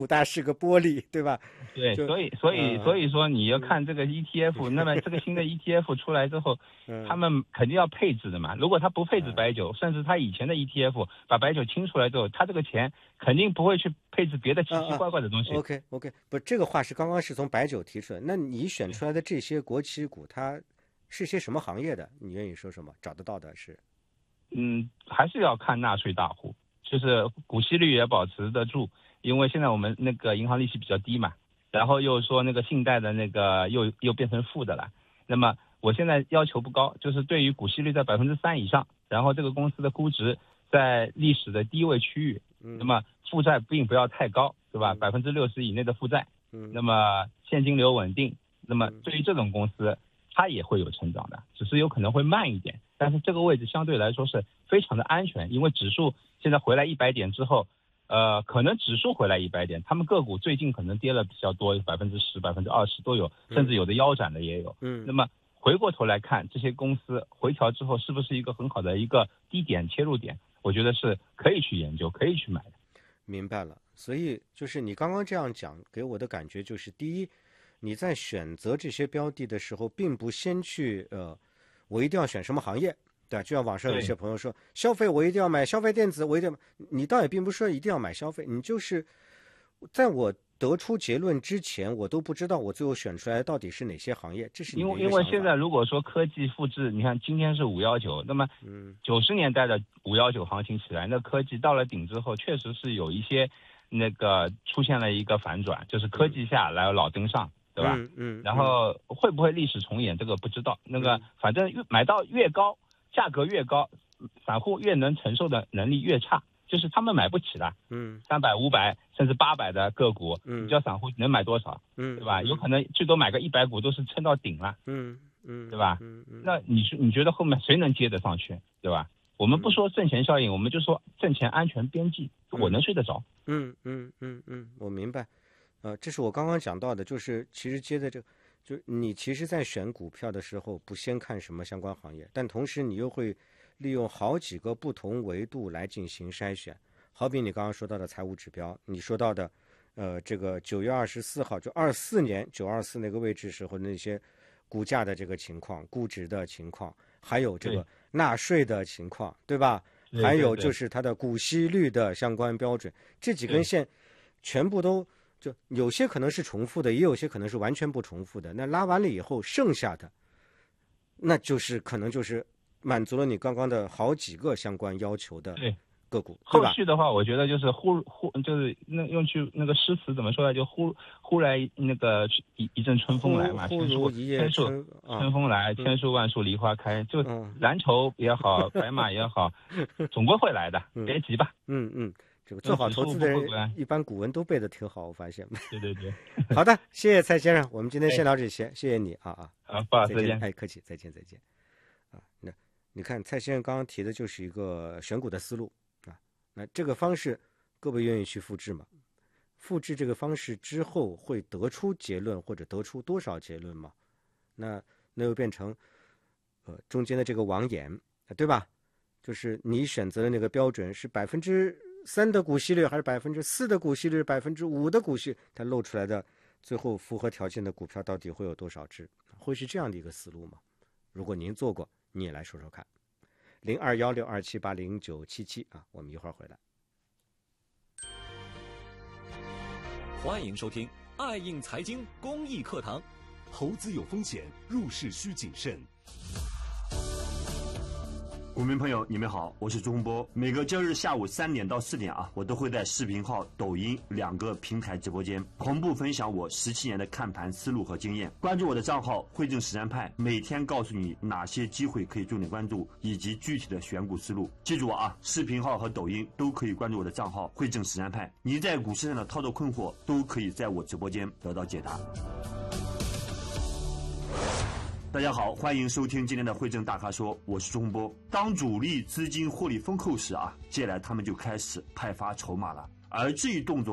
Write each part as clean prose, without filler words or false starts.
它是个玻璃，对吧？ 对，所以说你要看这个 ETF，那么这个新的 ETF 出来之后，他们肯定要配置的嘛。如果他不配置白酒，甚至他以前的 ETF 把白酒清出来之后，他这个钱肯定不会去配置别的奇奇怪怪的东西。 OK， 不，这个话是刚刚是从白酒提出来，那你选出来的这些国企股，它是些什么行业的？你愿意说什么？找得到的是？ 还是要看纳税大户，就是股息率也保持得住，因为现在我们那个银行利息比较低嘛。然后又说那个信贷的那个又变成负的了，那么我现在要求不高，就是对于股息率在3%以上，然后这个公司的估值在历史的低位区域，那么负债并不要太高，对吧？60%以内的负债，那么现金流稳定，那么对于这种公司，它也会有成长的，只是有可能会慢一点，但是这个位置相对来说是非常的安全，因为指数现在回来100点之后。可能指数回来100点，他们个股最近可能跌了比较多，10%、20%都有，甚至有的腰斩的也有。那么回过头来看，这些公司回调之后是不是一个很好的一个低点切入点？我觉得是可以去研究，可以去买的。 明白了，所以就是你刚刚这样讲，给我的感觉就是，第一，你在选择这些标的的时候，并不先去我一定要选什么行业。对，就像网上有些朋友说，消费我一定要买消费电子，我一定要买，你倒也并不是说一定要买消费，你就是在我得出结论之前，我都不知道我最后选出来到底是哪些行业，这是你的一个想法。 因为现在如果说科技复制，你看今天是519，那么90年代的519行情起来，那科技到了顶之后，确实是有一些那个出现了一个反转，就是科技下来老登上，对吧？然后会不会历史重演，这个不知道。那个反正买到越高。价格越高，散户越能承受的能力越差，就是他们买不起的。300、500甚至800的个股，你叫散户能买多少？对吧？有可能最多买个100股都是撑到顶了。对吧？那你觉得后面谁能接得上去？对吧？我们不说挣钱效应，我们就说挣钱安全边际，我能睡得着。 我明白。这是我刚刚讲到的，就是其实接的这个。就你其实在选股票的时候，不先看什么相关行业，但同时你又会利用好几个不同维度来进行筛选。好比你刚刚说到的财务指标，你说到的这个9月24号就24年924那个位置时候那些股价的这个情况，估值的情况，还有这个纳税的情况，对吧？还有就是它的股息率的相关标准，这几根线全部都就有些可能是重复的，也有些可能是完全不重复的。那拉完了以后，剩下的那就是可能就是满足了你刚刚的好几个相关要求的个股。 后续的话，我觉得就是就是用句那个诗词怎么说呢？就忽来那个一阵春风来嘛， 忽如一叶春风来，千树万树梨花开。就蓝筹也好，白马也好，总归会来的，别急吧。 这个做好投资的人，一般古文都背得挺好，我发现。 对。 好的，谢谢蔡先生，我们今天先聊这些，谢谢你啊。 不好，再见。 客气，再见。那你看蔡先生刚刚提的就是一个选股的思路啊，那这个方式各位愿意去复制吗？复制这个方式之后会得出结论或者得出多少结论吗？那又变成中间的这个网眼，对吧？就是你选择的那个标准是3%的股息率，还是4%的股息率，5%的股息，它露出来的最后符合条件的股票到底会有多少只？会是这样的一个思路吗？如果您做过，你也来说说看。021627809777啊，我们一会儿回来。 欢迎收听爱映财经公益课堂。 投资有风险，入市需谨慎。股民朋友，你们好，我是朱洪波。每个周日下午3点到4点啊，我都会在视频号、抖音2个平台直播间同步分享我17年的看盘思路和经验。关注我的账号汇正实战派，每天告诉你哪些机会可以重点关注，以及具体的选股思路。记住啊，视频号和抖音都可以关注我的账号汇正实战派。你在股市上的操作困惑，都可以在我直播间得到解答。大家好，欢迎收听今天的汇正大咖说，我是钟波。当主力资金获利丰厚时啊，接下来他们就开始派发筹码了。而这一动作啊，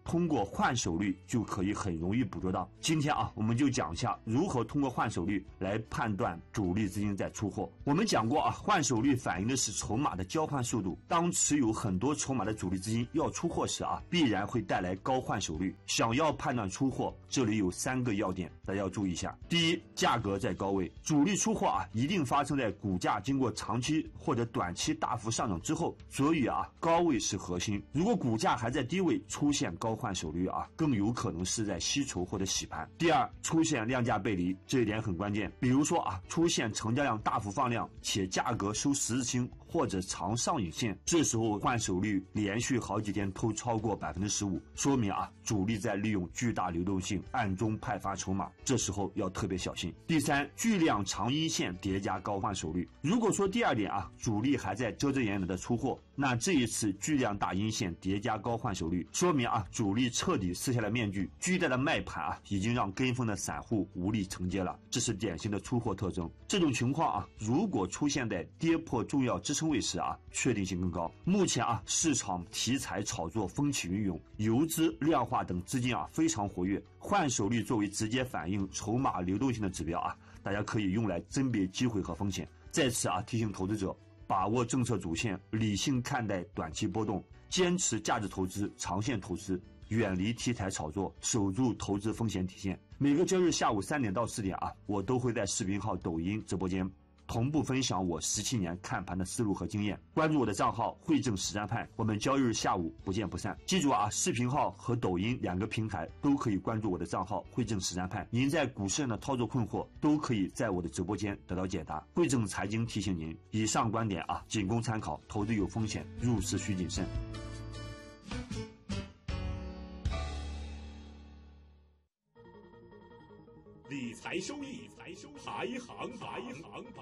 通过换手率就可以很容易捕捉到。今天我们就讲一下如何通过换手率来判断主力资金在出货。我们讲过换手率反映的是筹码的交换速度。当持有很多筹码的主力资金要出货时必然会带来高换手率。想要判断出货，这里有3个要点，大家要注意一下。第一，价格在高位，主力出货一定发生在股价经过长期或者短期大幅上涨之后，所以高位是核心。如果股价还在低位出现高换手率更有可能是在吸筹或者洗盘。第二，出现量价背离，这一点很关键。比如说出现成交量大幅放量，且价格收十字星或者长上影线，这时候换手率连续好几天都超过15%，说明主力在利用巨大流动性暗中派发筹码，这时候要特别小心。第三，巨量长阴线叠加高换手率。如果说第二点主力还在遮遮掩掩的出货，那这一次巨量大阴线叠加高换手率，说明主力彻底撕下了面具，巨大的卖盘已经让跟风的散户无力承接了，这是典型的出货特征。这种情况如果出现在跌破重要支撑位时确定性更高。目前市场题材炒作风起云涌，游资量化等资金非常活跃，换手率作为直接反映筹码流动性的指标大家可以用来甄别机会和风险。在此提醒投资者把握政策主线，理性看待短期波动，坚持价值投资、长线投资，远离题材炒作，守住投资风险底线。每个周日下午3点到4点我都会在视频号、抖音直播间同步分享我17年看盘的思路和经验。关注我的账号汇正实战派，我们交易日下午不见不散。记住视频号和抖音2个平台都可以关注我的账号汇正实战派。您在股市上的操作困惑都可以在我的直播间得到解答。汇正财经提醒您，以上观点仅供参考，投资有风险，入市需谨慎。 理财收益排行榜。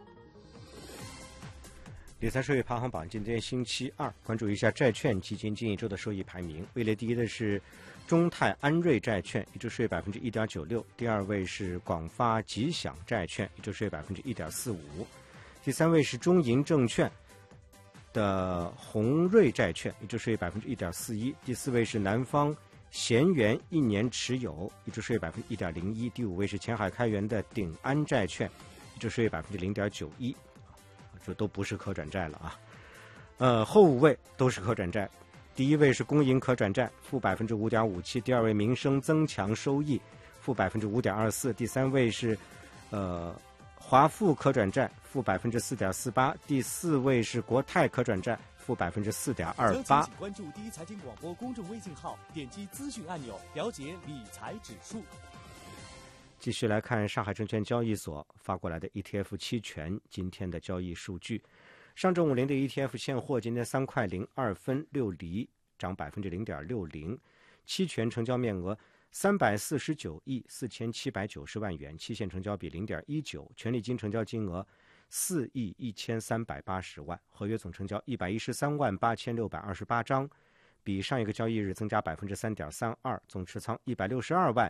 理财收益排行榜，今天星期2，关注一下债券基金近一周的收益排名。位列第一的是中泰安瑞债券，一周收益1.96%；第二位是广发吉祥债券，一周收益1.45%；第三位是中银证券的宏瑞债券，一周收益1.41%；第四位是南方贤源1年持有，一周收益1.01%；第五位是前海开源的鼎安债券，一周收益0.91%，这都不是可转债了后5位都是可转债，第一位是工银可转债，负5.57%；第二位民生增强收益，负5.24%；第三位是华富可转债，负4.48%；第四位是国泰可转债，负4.28%。 关注第一财经广播公众微信号，点击资讯按钮，了解理财指数。 继续来看上海证券交易所发过来的 ETF 期权今天的交易数据。上证50的 ETF 现货今天3块02分6厘，涨0.60%，期权成交面额349亿4790万元，期限成交比0.19，权利金成交金额4亿1380万，合约总成交113万8628张，比上一个交易日增加3.32%，总持仓162万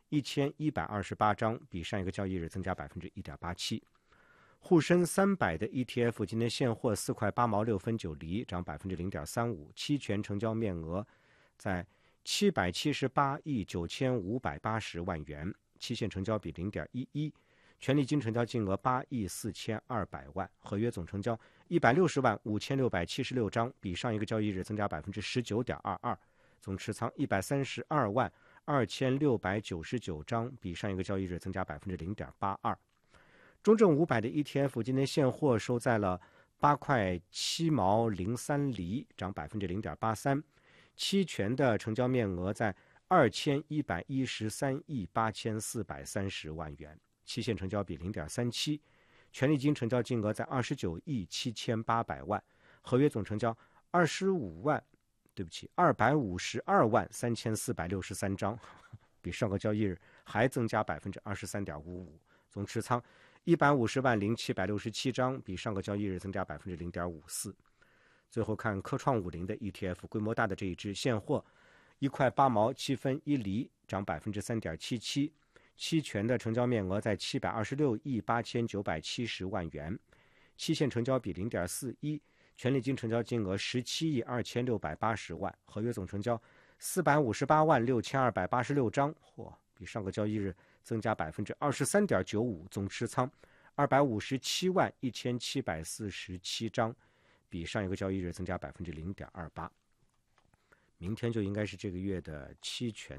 1128张，比上一个交易日增加1.87%。沪深300的 ETF 今天现货4块8毛6分9厘，涨0.35%，期权成交面额在778亿9580万元，期限成交比0.11，权利金成交金额8亿4200万，合约总成交160万5676张，比上一个交易日增加19.22%，总持仓132万2699张，比上一个交易日增加0.82%。中证500的 ETF 今天现货收在了8块7毛03厘，涨0.83%，期权的成交面额在2113亿8430万元，期限成交比0.37，权利金成交金额在29亿7800万，合约总成交252万3463张，比上个交易日还增加23.55%，总持仓150万0767张，比上个交易日增加0.54%。最后看科创50的 ETF， 规模大的这一支现货1块8毛7分1厘，涨3.77%，期权的成交面额在726亿8970万元，期限成交比0.41，权利金成交金额17亿2680万，合约总成交 4586286张，比上个交易日增加23.95%，总持仓2571747张，比上一个交易日增加0.28%。明天就应该是这个月的期权